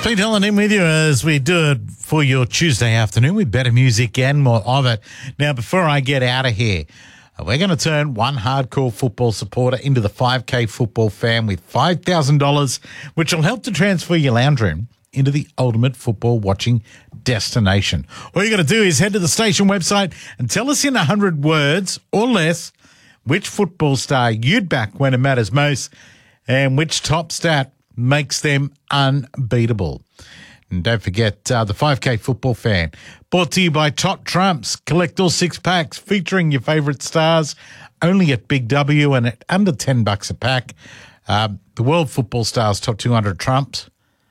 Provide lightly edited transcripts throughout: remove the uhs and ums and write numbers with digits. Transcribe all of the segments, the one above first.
Pete Allen in with you as we do it for your Tuesday afternoon with better music and more of it. Now, before I get out of here, we're going to turn one hardcore football supporter into the 5K football fan with $5,000, which will help to transfer your lounge room into the ultimate football watching destination. All you got to do is head to the station website and tell us in 100 words or less which football star you'd back when it matters most and which top stat makes them unbeatable. And don't forget the 5K football fan, brought to you by Top Trumps. Collect all 6 packs featuring your favourite stars, only at Big W and at under $10 a pack. The World Football Stars Top 200 Trumps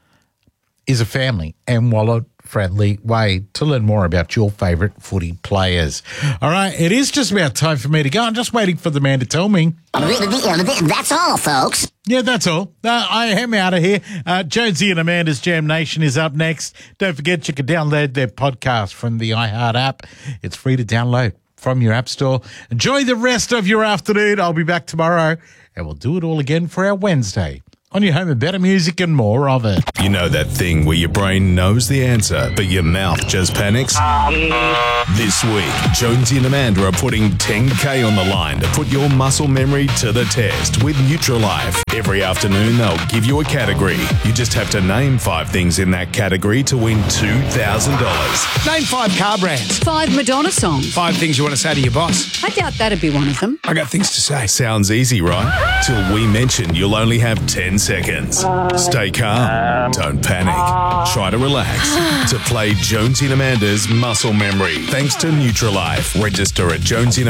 is a family and wallet-friendly way to learn more about your favourite footy players. All right, it is just about time for me to go. I'm just waiting for the man to tell me. That's all, folks. Yeah, that's all. I am out of here. Jonesy and Amanda's Jam Nation is up next. Don't forget you can download their podcast from the iHeart app. It's free to download from your app store. Enjoy the rest of your afternoon. I'll be back tomorrow, and we'll do it all again for our Wednesday on your home of better music and more of it. You know that thing where your brain knows the answer, but your mouth just panics? This week, Jonesy and Amanda are putting $10K on the line to put your muscle memory to the test with Nutrilife. Every afternoon, they'll give you a category. You just have to name 5 things in that category to win $2,000. Name 5 car brands. 5 Madonna songs. 5 things you want to say to your boss. I doubt that'd be one of them. I got things to say. Sounds easy, right? Till we mention you'll only have 10 seconds. Stay calm. Don't panic. Try to relax. To play Jonesy and Amanda's Muscle Memory. Thanks to Nutrilife. Register at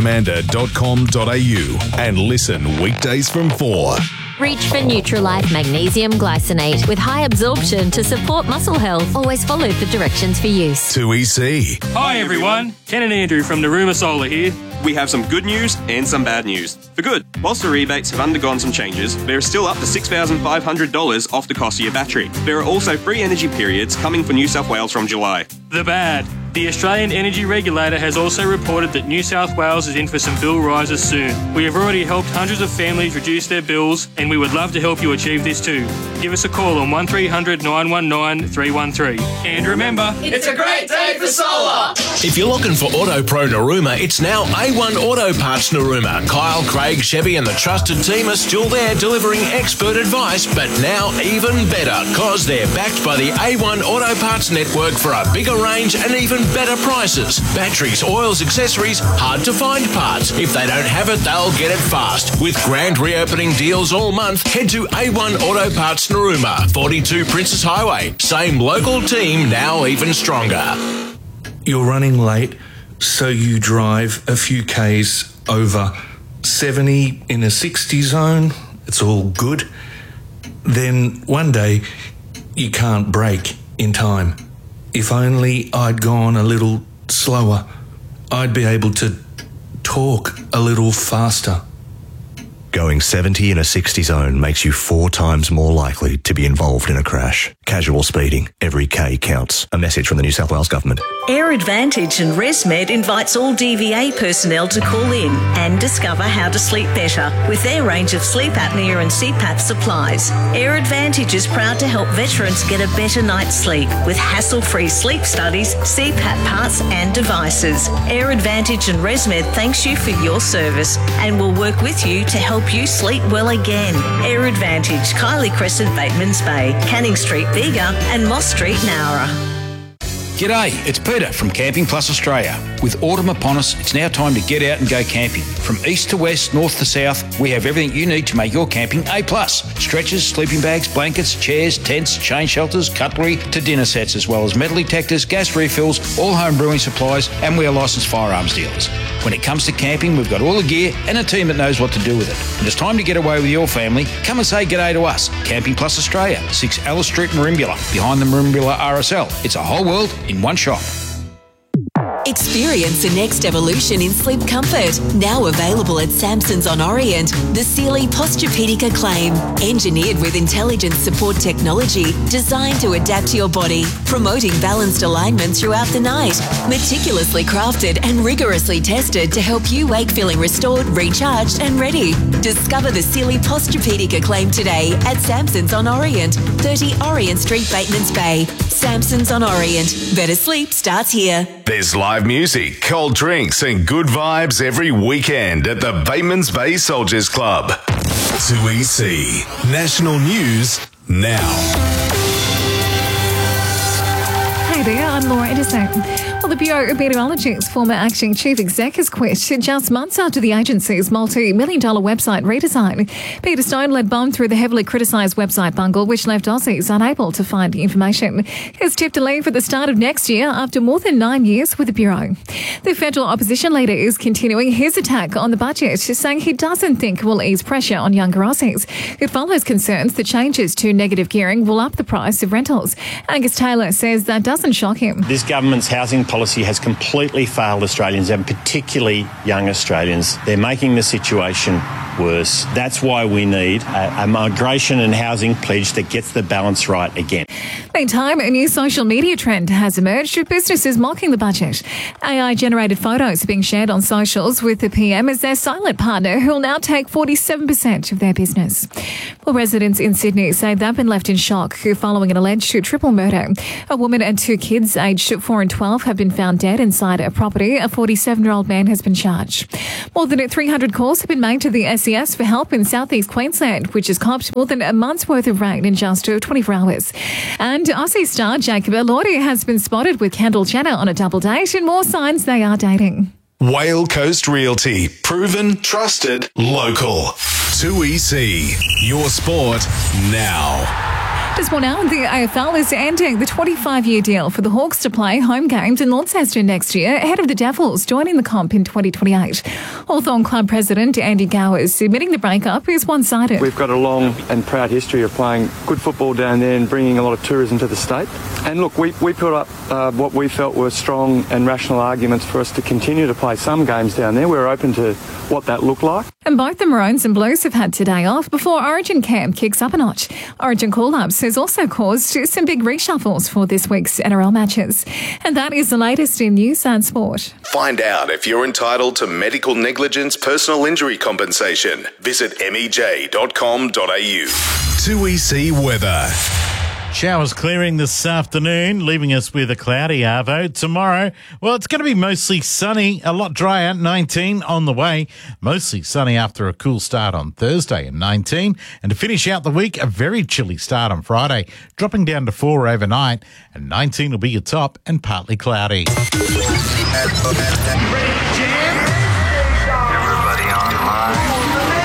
jonesyandamanda.com.au and listen weekdays from 4. Reach for Nutrilife Magnesium Glycinate with high absorption to support muscle health. Always follow the directions for use. 2EC. Hi everyone, Ken and Andrew from Naruma Solar here. We have some good news and some bad news. For good, whilst the rebates have undergone some changes, there is still up to $6,500 off the cost of your battery. There are also free energy periods coming for New South Wales from July. The bad. The Australian Energy Regulator has also reported that New South Wales is in for some bill rises soon. We have already helped hundreds of families reduce their bills, and we would love to help you achieve this too. Give us a call on 1300 919 313. And remember, it's a great day for solar! If you're looking for Auto Pro Naruma, it's now A1 Auto Parts Naruma. Kyle, Craig, Chevy and the trusted team are still there delivering expert advice, but now even better, cause they're backed by the A1 Auto Parts network for a bigger range and even better prices. Batteries, oils, accessories, hard to find parts. If they don't have it, they'll get it fast. With grand reopening deals all month, head to A1 Auto Parts Naruma, 42 Princess Highway. Same local team, now even stronger. You're running late, so you drive a few Ks over 70 in a 60 zone. It's all good. Then one day, you can't brake in time. If only I'd gone a little slower, I'd be able to talk a little faster. Going 70 in a 60 zone makes you 4 times more likely to be involved in a crash. Casual speeding. Every K counts. A message from the New South Wales Government. Air Advantage and ResMed invites all DVA personnel to call in and discover how to sleep better with their range of sleep apnea and CPAP supplies. Air Advantage is proud to help veterans get a better night's sleep with hassle-free sleep studies, CPAP parts and devices. Air Advantage and ResMed thanks you for your service and will work with you to help you sleep well again. Air Advantage, Kylie Crescent, Batemans Bay, Canning Street, Bega and Moss Street, Nowra. G'day, it's Peter from Camping Plus Australia. With autumn upon us, it's now time to get out and go camping. From east to west, north to south, we have everything you need to make your camping A+. Stretchers, sleeping bags, blankets, chairs, tents, chain shelters, cutlery to dinner sets, as well as metal detectors, gas refills, all home brewing supplies, and we are licensed firearms dealers. When it comes to camping, we've got all the gear and a team that knows what to do with it. When it's time to get away with your family, come and say g'day to us. Camping Plus Australia, 6 Alice Street, Merimbula, behind the Merimbula RSL. It's a whole world in one shop. Experience the next evolution in sleep comfort. Now available at Samson's on Orient, the Sealy Posturepedic Acclaim. Engineered with intelligent support technology designed to adapt to your body, promoting balanced alignment throughout the night. Meticulously crafted and rigorously tested to help you wake feeling restored, recharged and ready. Discover the Sealy Posturepedic Acclaim today at Samson's on Orient, 30 Orient Street, Batemans Bay. Samson's on Orient. Better sleep starts here. There's live music, cold drinks and good vibes every weekend at the Batemans Bay Soldiers Club. 2EC National News now. Hey there, I'm Laura Edison. Well, the Bureau of Meteorology's former acting chief exec has quit just months after the agency's multi-million-dollar website redesign. Peter Stone led bomb through the heavily criticised website bungle, which left Aussies unable to find information. He's tipped to leave at the start of next year after more than 9 years with the Bureau. The federal opposition leader is continuing his attack on the budget, saying he doesn't think it will ease pressure on younger Aussies. It follows concerns that changes to negative gearing will up the price of rentals. Angus Taylor says that doesn't shock him. This government's housing policy has completely failed Australians, and particularly young Australians. They're making the situation worse. That's why we need a migration and housing pledge that gets the balance right again. Meantime, a new social media trend has emerged with businesses mocking the budget. AI-generated photos are being shared on socials with the PM as their silent partner, who will now take 47% of their business. Well, residents in Sydney say they've been left in shock following an alleged triple murder. A woman and two kids aged 4 and 12 have been found dead inside a property. A 47-year-old man has been charged. More than 300 calls have been made to the SES for help in southeast Queensland, which has copped more than a month's worth of rain in just 24 hours. And Aussie star Jacob Elordi has been spotted with Kendall Jenner on a double date, and more signs they are dating. Whale Coast Realty. Proven, trusted, local. 2EC. Your sport now. Just more now, the AFL is ending the 25-year deal for the Hawks to play home games in Launceston next year, ahead of the Devils joining the comp in 2028. Hawthorn Club President Andy Gowers admitting the breakup is one-sided. We've got a long and proud history of playing good football down there and bringing a lot of tourism to the state. And look, we put up what we felt were strong and rational arguments for us to continue to play some games down there. We're open to what that looked like. And both the Maroons and Blues have had today off before Origin camp kicks up a notch. Origin call-ups has also caused some big reshuffles for this week's NRL matches. And that is the latest in news and sport. Find out if you're entitled to medical negligence personal injury compensation. Visit mej.com.au. 2EC weather. Showers clearing this afternoon, leaving us with a cloudy arvo. Tomorrow, well, it's going to be mostly sunny, a lot drier, 19 on the way. Mostly sunny after a cool start on Thursday and 19. And to finish out the week, a very chilly start on Friday, dropping down to 4 overnight. And 19 will be your top and partly cloudy. Everybody online.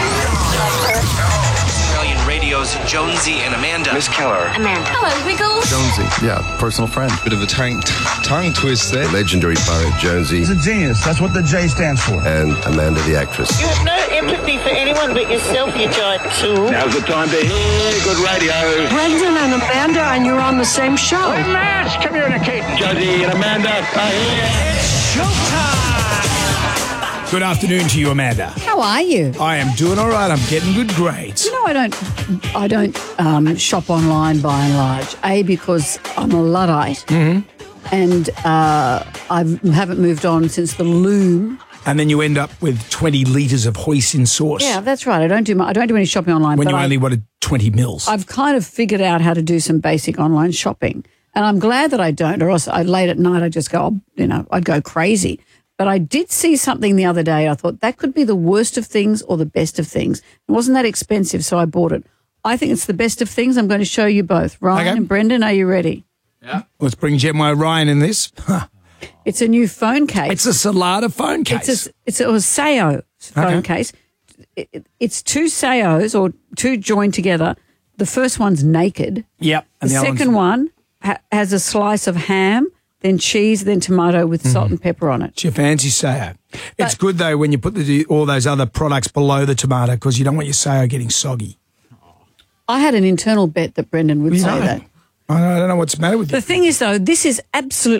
Radio's Jonesy and Amanda. Miss Keller. Amanda. Hello, Wiggles. Jonesy, yeah, personal friend. Bit of a tongue twist there. Legendary pirate Jonesy. He's a genius. That's what the J stands for. And Amanda the actress. You have no empathy for anyone but yourself, you giant tool. Now's the time to hear good radio. Brendan and Amanda, and you're on the same show. We're mass communicating. Jonesy and Amanda are here. It's showtime. Good afternoon to you, Amanda. How are you? I am doing all right. I'm getting good grades. You know, I don't shop online by and large. A, because I'm a Luddite, and I haven't moved on since the loom. And then you end up with 20 litres of hoisin sauce. Yeah, that's right. I don't do any shopping online. When you only wanted 20 mils. I've kind of figured out how to do some basic online shopping, and I'm glad that I don't. Or else, late at night, I just go, I'd go crazy. But I did see something the other day. I thought that could be the worst of things or the best of things. It wasn't that expensive, so I bought it. I think it's the best of things. I'm going to show you both. Ryan and Brendan, are you ready? Yeah. Let's bring Gemma Ryan in this. It's a new phone case. It's a Salada phone case. It's a Seyo phone case. It's two Seyos or two joined together. The first one's naked. Yep. And the second one has a slice of ham, then cheese, then tomato with salt and pepper on it. It's your fancy Sayo. It's good, though, when you put all those other products below the tomato because you don't want your Sayo getting soggy. I had an internal bet that Brendan would say that. I don't know what's the matter with you. The thing is, though, this is absolutely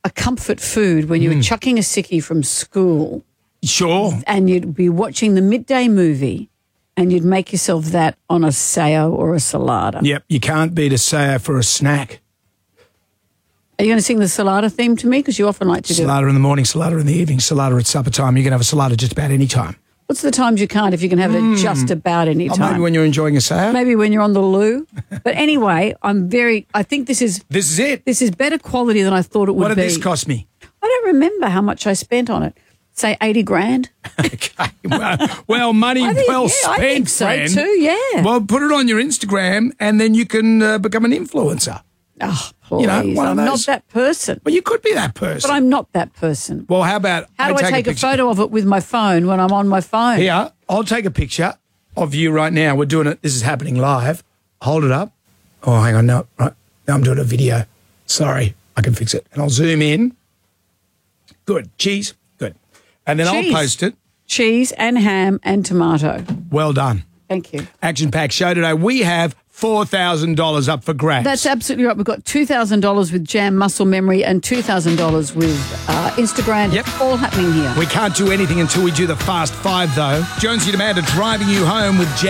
a comfort food when you were chucking a sickie from school. Sure. And you'd be watching the midday movie and you'd make yourself that on a Sayo or a Salada. Yep, you can't beat a Sayo for a snack. Are you going to sing the Salada theme to me? Because you often like to do it. Salada in the morning, Salada in the evening, Salada at supper time. You can have a Salada just about any time. What's the times you can't if you can have it just about any time? Maybe when you're enjoying a Sayo. Maybe when you're on the loo. But anyway, I think this is it. This is better quality than I thought it would be. What did this cost me? I don't remember how much I spent on it. Say 80 grand. Okay. Well, money well spent, I think so friend. too, yeah. Well, put it on your Instagram and then you can become an influencer. Oh, please. I'm not that person. Well, you could be that person. But I'm not that person. Well, how about How do I take a photo of it with my phone when I'm on my phone? Here, I'll take a picture of you right now. We're doing it. This is happening live. Hold it up. Oh, hang on. No, right. Now I'm doing a video. Sorry, I can fix it. And I'll zoom in. Good. Cheese. Good. And then I'll post it. Cheese and ham and tomato. Well done. Thank you. Action-packed show today. We have $4,000 up for grabs. That's absolutely right. We've got $2,000 with Jam Muscle Memory and $2,000 with Instagram. Yep. All happening here. We can't do anything until we do the Fast Five, though. Jonesy and Amanda driving you home with Jam.